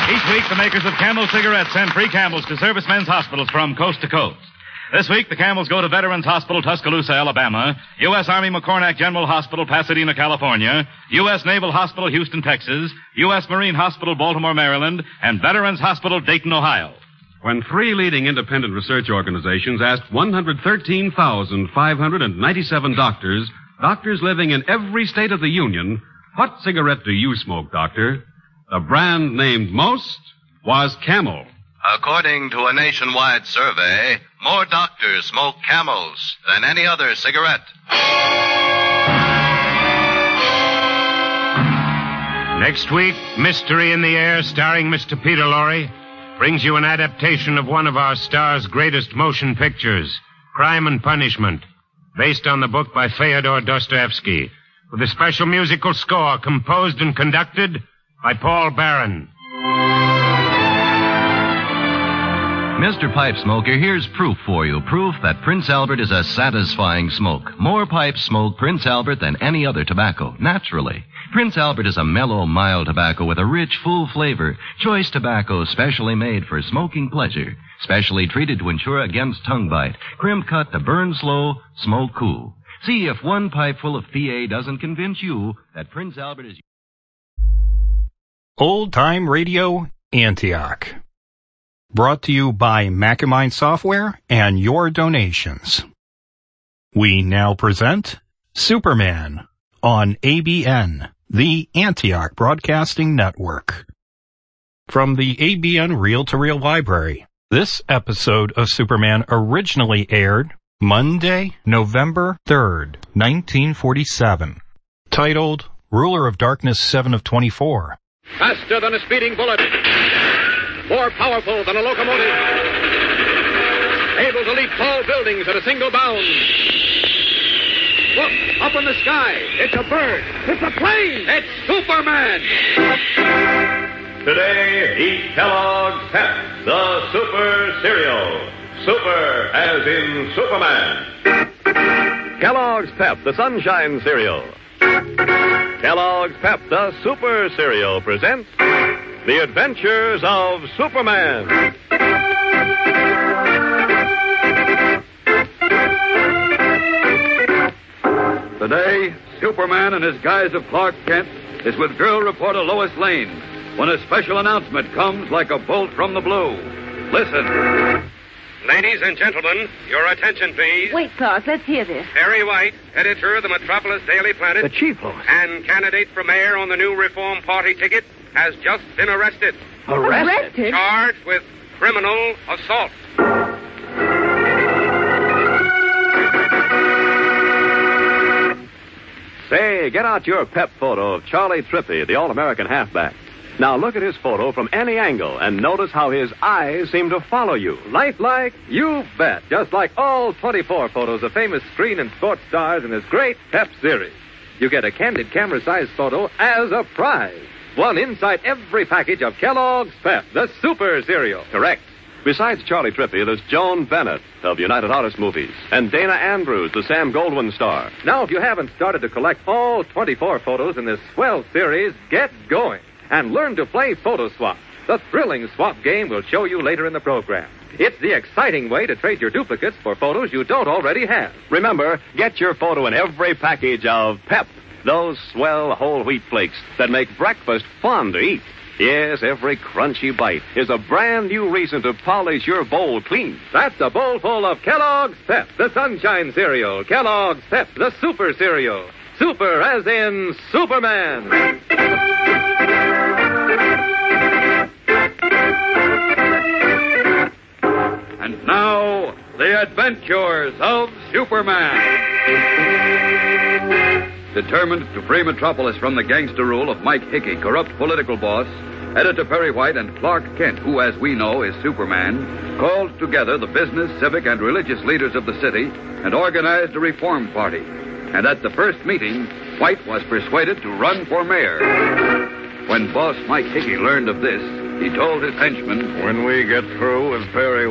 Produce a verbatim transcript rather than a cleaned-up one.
Each week, the makers of Camel cigarettes send free Camels to servicemen's hospitals from coast to coast. This week, the Camels go to Veterans Hospital, Tuscaloosa, Alabama, U S. Army McCornack General Hospital, Pasadena, California, U S. Naval Hospital, Houston, Texas, U S. Marine Hospital, Baltimore, Maryland, and Veterans Hospital, Dayton, Ohio. When three leading independent research organizations asked one hundred thirteen thousand five hundred ninety-seven doctors, doctors living in every state of the Union, what cigarette do you smoke, doctor? The brand named most was Camel. According to a nationwide survey, more doctors smoke Camels than any other cigarette. Next week, Mystery in the Air, starring Mister Peter Lorre, brings you an adaptation of one of our star's greatest motion pictures, Crime and Punishment, based on the book by Fyodor Dostoevsky, with a special musical score composed and conducted by Paul Barron. Mister Pipe Smoker, here's proof for you. Proof that Prince Albert is a satisfying smoke. More pipes smoke Prince Albert than any other tobacco, naturally. Prince Albert is a mellow, mild tobacco with a rich, full flavor. Choice tobacco specially made for smoking pleasure. Specially treated to ensure against tongue bite. Crimp cut to burn slow, smoke cool. See if one pipe full of P A doesn't convince you that Prince Albert is... Old Time Radio, Antioch. Brought to you by Macamine Software and your donations. We now present Superman on A B N, the Antioch Broadcasting Network. From the A B N Reel-to-Reel Library, this episode of Superman originally aired Monday, November third, nineteen forty-seven, titled Ruler of Darkness seven of twenty-four. Faster than a speeding bullet. More powerful than a locomotive. Able to leap tall buildings at a single bound. Look, up in the sky. It's a bird. It's a plane. It's Superman. Today, eat Kellogg's Pep, the Super Cereal. Super as in Superman. Kellogg's Pep, the Sunshine Cereal. Kellogg's Pep, the Super Cereal, presents The Adventures of Superman. Today, Superman in his guise of Clark Kent is with girl reporter Lois Lane when a special announcement comes like a bolt from the blue. Listen. Ladies and gentlemen, your attention, please. Wait, Clark, let's hear this. Perry White, editor of the Metropolis Daily Planet. The chief, Lois. And candidate for mayor on the new Reform Party ticket, has just been arrested. Arrested? Arrested? Charged with criminal assault. Say, get out your Pep photo of Charlie Trippi, the All-American halfback. Now look at his photo from any angle and notice how his eyes seem to follow you. Lifelike? You bet. Just like all twenty-four photos of famous screen and sports stars in this great Pep series. You get a candid camera-sized photo as a prize. One inside every package of Kellogg's Pep, the Super Cereal. Correct. Besides Charlie Trippi, there's Joan Bennett of United Artists Movies and Dana Andrews, the Sam Goldwyn star. Now, if you haven't started to collect all twenty-four photos in this swell series, get going and learn to play Photo Swap. The thrilling swap game we'll show you later in the program. It's the exciting way to trade your duplicates for photos you don't already have. Remember, get your photo in every package of Pep, those swell whole wheat flakes that make breakfast fun to eat. Yes, every crunchy bite is a brand new reason to polish your bowl clean. That's a bowl full of Kellogg's Pep, the Sunshine Cereal. Kellogg's Pep, the Super Cereal. Super as in Superman. And now, the adventures of Superman. Determined to free Metropolis from the gangster rule of Mike Hickey, corrupt political boss, Editor Perry White and Clark Kent, who, as we know, is Superman, called together the business, civic, and religious leaders of the city and organized a reform party. And at the first meeting, White was persuaded to run for mayor. When boss Mike Hickey learned of this, he told his henchmen, when we get through with Perry